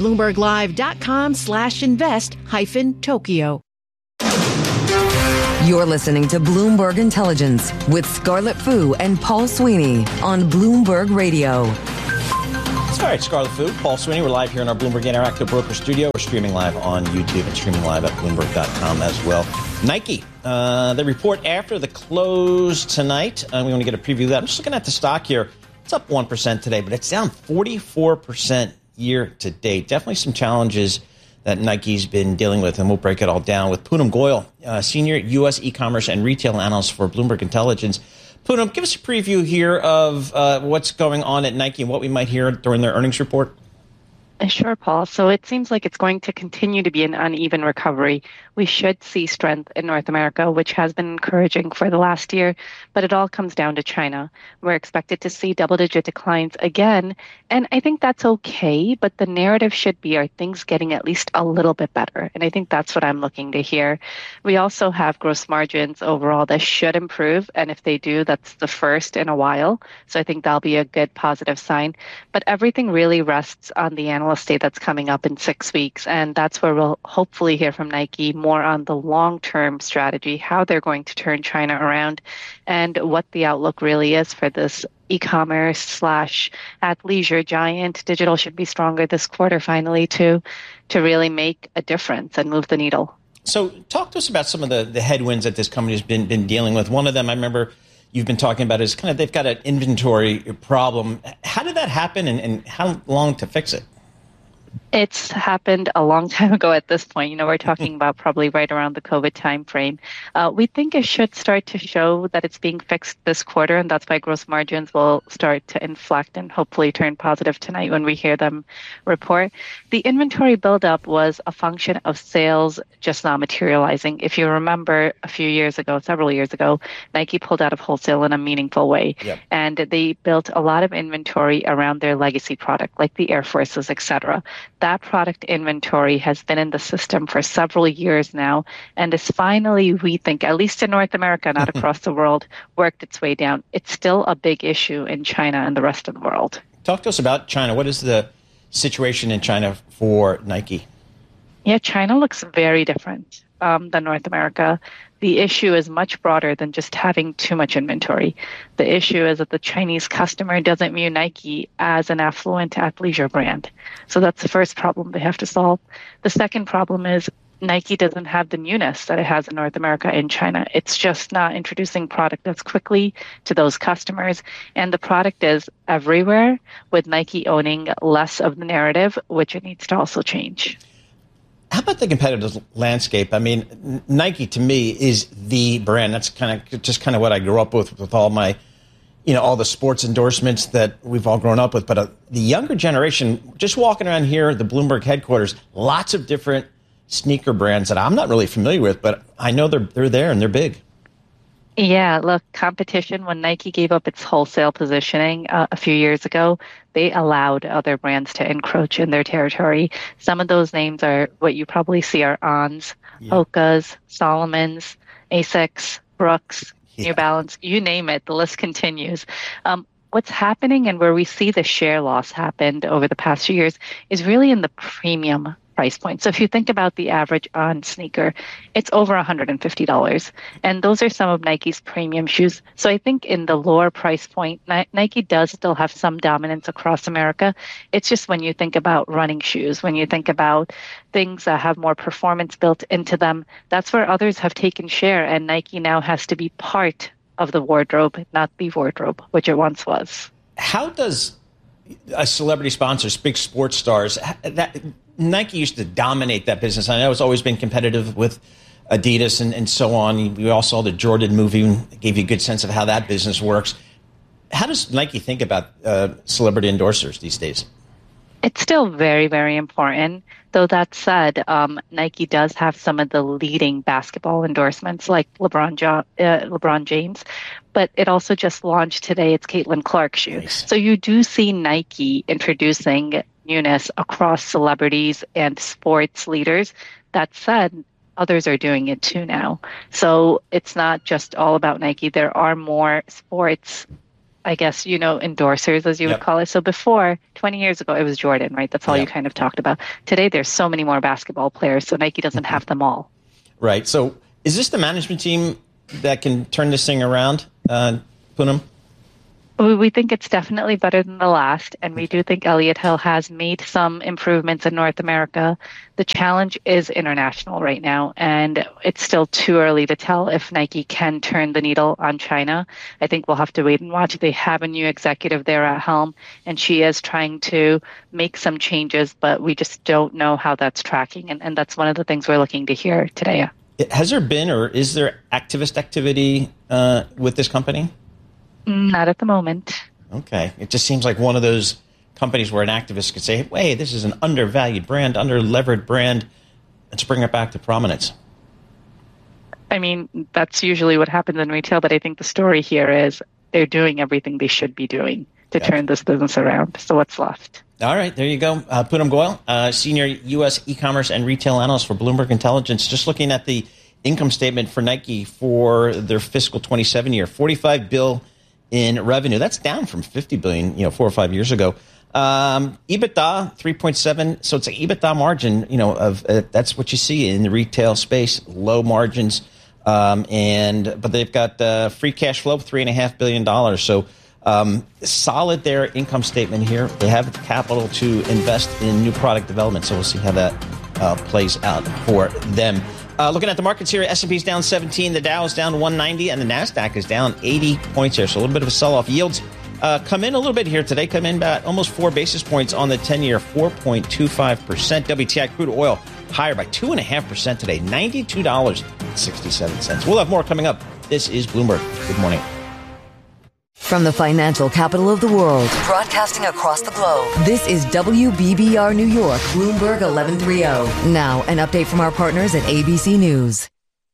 BloombergLive.com/invest-Tokyo. You're listening to Bloomberg Intelligence with Scarlett Fu and Paul Sweeney on Bloomberg Radio. All right, Scarlett Fu, Paul Sweeney. We're live here in our Bloomberg Interactive Broker Studio. We're streaming live on YouTube and streaming live at Bloomberg.com as well. Nike, the report after the close tonight. We want to get a preview of that. I'm just looking at the stock here. It's up 1% today, but it's down 44% year to date. Definitely some challenges that Nike's been dealing with, and we'll break it all down with Poonam Goyal, Senior U.S. E-commerce and Retail Analyst for Bloomberg Intelligence. Poonam, give us a preview here of what's going on at Nike and what we might hear during their earnings report. Sure, Paul. So it seems like it's going to continue to be an uneven recovery. We should see strength in North America, which has been encouraging for the last year, but it all comes down to China. We're expected to see double-digit declines again, and I think that's okay, but the narrative should be, are things getting at least a little bit better? And I think that's what I'm looking to hear. We also have gross margins overall that should improve, and if they do, that's the first in a while. So I think that'll be a good positive sign. But everything really rests on the analyst day that's coming up in 6 weeks, and that's where we'll hopefully hear from Nike more on the long-term strategy, how they're going to turn China around, and what the outlook really is for this e-commerce / athleisure giant. Digital should be stronger this quarter finally to really make a difference and move the needle. So talk to us about some of the headwinds that this company has been dealing with. One of them I remember you've been talking about is kind of they've got an inventory problem. How did that happen, and how long to fix it? It's happened a long time ago at this point. We're talking about probably right around the COVID timeframe. We think it should start to show that it's being fixed this quarter, and that's why gross margins will start to inflect and hopefully turn positive tonight when we hear them report. The inventory buildup was a function of sales just not materializing. If you remember several years ago, Nike pulled out of wholesale in a meaningful way. Yep. And they built a lot of inventory around their legacy product, like the Air Forces, etc. That product inventory has been in the system for several years now and is finally, we think, at least in North America, not across the world, worked its way down. It's still a big issue in China and the rest of the world. Talk to us about China. What is the situation in China for Nike? Yeah, China looks very different than North America. The issue is much broader than just having too much inventory. The issue is that the Chinese customer doesn't view Nike as an affluent athleisure brand. So that's the first problem they have to solve. The second problem is Nike doesn't have the newness that it has in North America and China. It's just not introducing product as quickly to those customers. And the product is everywhere, with Nike owning less of the narrative, which it needs to also change. How about the competitive landscape? I mean, Nike to me is the brand. That's kind of what I grew up with all my, all the sports endorsements that we've all grown up with. But the younger generation, just walking around here, the Bloomberg headquarters, lots of different sneaker brands that I'm not really familiar with, but I know they're there and they're big. Yeah, look, competition, when Nike gave up its wholesale positioning a few years ago, they allowed other brands to encroach in their territory. Some of those names are what you probably see are Ons, Hoka's, Salomon's, Asics, Brooks, New Balance, you name it, the list continues. What's happening and where we see the share loss happened over the past few years is really in the premium price point. So if you think about the average On sneaker, it's over $150. And those are some of Nike's premium shoes. So I think in the lower price point, Nike does still have some dominance across America. It's just when you think about running shoes, when you think about things that have more performance built into them, that's where others have taken share. And Nike now has to be part of the wardrobe, not the wardrobe, which it once was. How does a celebrity sponsor, big sports stars, that Nike used to dominate that business. I know it's always been competitive with Adidas and so on. We all saw the Jordan movie, gave you a good sense of how that business works. How does Nike think about celebrity endorsers these days? It's still very, very important. Though that said, Nike does have some of the leading basketball endorsements like LeBron James, but it also just launched today its Caitlin Clark shoe. Nice. So you do see Nike introducing newness across celebrities and sports leaders. That said, others are doing it too now. So it's not just all about Nike. There are more sports I guess, endorsers, as you would call it. So before, 20 years ago, it was Jordan, right? That's all you kind of talked about. Today, there's so many more basketball players, so Nike doesn't have them all. Right. So is this the management team that can turn this thing around, Poonam? We think it's definitely better than the last, and we do think Elliott Hill has made some improvements in North America. The challenge is international right now, and it's still too early to tell if Nike can turn the needle on China. I think we'll have to wait and watch. They have a new executive there at helm, and she is trying to make some changes, but we just don't know how that's tracking, and that's one of the things we're looking to hear today. Has there been or is there activist activity with this company? Not at the moment. Okay. It just seems like one of those companies where an activist could say, hey, this is an undervalued brand, under-levered brand. Let's bring it back to prominence. I mean, that's usually what happens in retail, but I think the story here is they're doing everything they should be doing to turn this business around. So what's left? All right, there you go. Poonam Goyal, Senior U.S. E-commerce and Retail Analyst for Bloomberg Intelligence. Just looking at the income statement for Nike for their fiscal 27 year, $45 billion in revenue. That's down from $50 billion, 4 or 5 years ago. EBITDA 3.7. So it's an EBITDA margin, that's what you see in the retail space, low margins. But they've got free cash flow of $3.5 billion. So solid their income statement here. They have the capital to invest in new product development. So we'll see how that plays out for them. Looking at the markets here, S&P's down 17, the Dow is down 190, and the NASDAQ is down 80 points here. So a little bit of a sell-off. Yields come in a little bit here today, come in about almost 4 basis points on the 10-year, 4.25%. WTI crude oil higher by 2.5% today, $92.67. We'll have more coming up. This is Bloomberg. Good morning. From the financial capital of the world, broadcasting across the globe, this is WBBR New York, Bloomberg 1130. Now, an update from our partners at ABC News.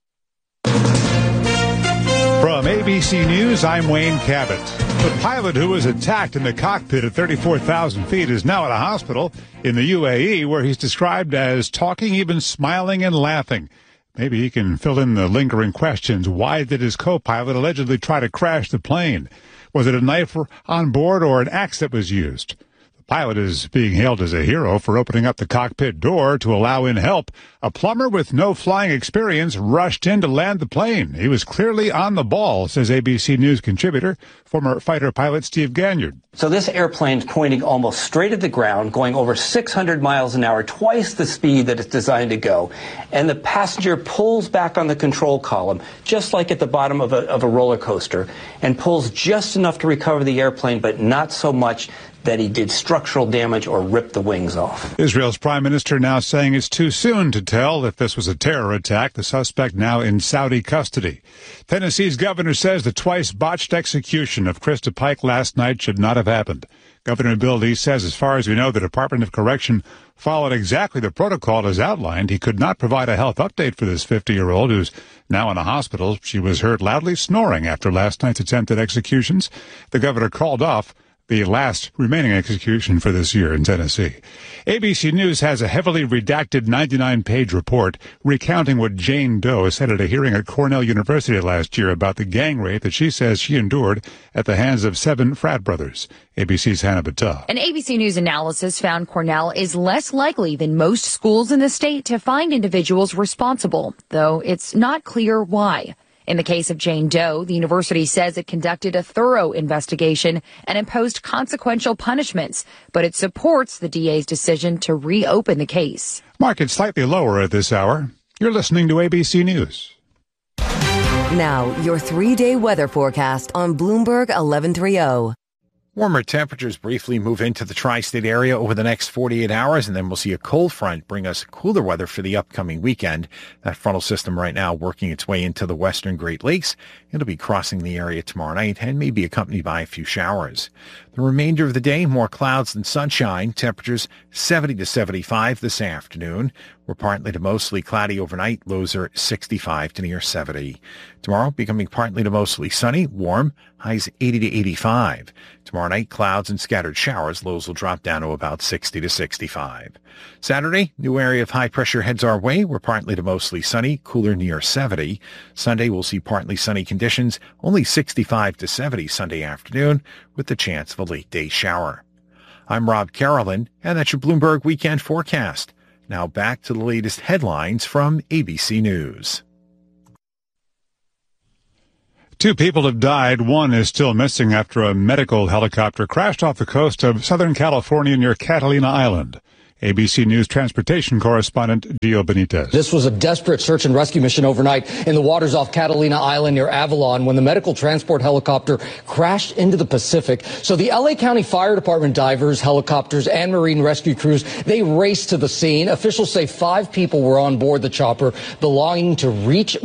From ABC News, I'm Wayne Cabot. The pilot who was attacked in the cockpit at 34,000 feet is now at a hospital in the UAE, where he's described as talking, even smiling and laughing. Maybe he can fill in the lingering questions. Why did his co-pilot allegedly try to crash the plane? Was it a knife on board or an axe that was used? The pilot is being hailed as a hero for opening up the cockpit door to allow in help. A plumber with no flying experience rushed in to land the plane. He was clearly on the ball, says ABC News contributor, former fighter pilot Steve Ganyard. So this airplane's pointing almost straight at the ground, going over 600 miles an hour, twice the speed that it's designed to go. And the passenger pulls back on the control column, just like at the bottom of a roller coaster, and pulls just enough to recover the airplane, but not so much that he did structural damage or ripped the wings off. Israel's prime minister now saying it's too soon to tell if this was a terror attack. The suspect now in Saudi custody. Tennessee's governor says the twice botched execution of Krista Pike last night should not have happened. Governor Bill Lee says, as far as we know, the Department of Correction followed exactly the protocol as outlined. He could not provide a health update for this 50-year-old who's now in a hospital. She was heard loudly snoring after last night's attempted executions. The governor called off the last remaining execution for this year in Tennessee. ABC News has a heavily redacted 99-page report recounting what Jane Doe said at a hearing at Cornell University last year about the gang rape that she says she endured at the hands of 7 frat brothers. ABC's Hannah Battah. An ABC News analysis found Cornell is less likely than most schools in the state to find individuals responsible, though it's not clear why. In the case of Jane Doe, the university says it conducted a thorough investigation and imposed consequential punishments, but it supports the DA's decision to reopen the case. Market slightly lower at this hour. You're listening to ABC News. Now, your 3-day weather forecast on Bloomberg 1130. Warmer temperatures briefly move into the tri-state area over the next 48 hours, and then we'll see a cold front bring us cooler weather for the upcoming weekend. That frontal system right now working its way into the western Great Lakes. It'll be crossing the area tomorrow night and may be accompanied by a few showers. The remainder of the day, more clouds than sunshine. Temperatures 70 to 75 this afternoon. We're partly to mostly cloudy overnight. Lows are 65 to near 70. Tomorrow, becoming partly to mostly sunny, warm, highs 80 to 85. Tomorrow night, clouds and scattered showers. Lows will drop down to about 60 to 65. Saturday, new area of high pressure heads our way. We're partly to mostly sunny, cooler near 70. Sunday, we'll see partly sunny conditions, only 65 to 70 Sunday afternoon, with the chance of a late day shower. I'm Rob Carolyn, and that's your Bloomberg Weekend Forecast. Now back to the latest headlines from ABC News. 2 people have died. 1 is still missing after a medical helicopter crashed off the coast of Southern California near Catalina Island. ABC News transportation correspondent Gio Benitez. This was a desperate search and rescue mission overnight in the waters off Catalina Island near Avalon when the medical transport helicopter crashed into the Pacific. So the LA County Fire Department divers, helicopters, and marine rescue crews, they raced to the scene. Officials say 5 people were on board the chopper belonging to Reach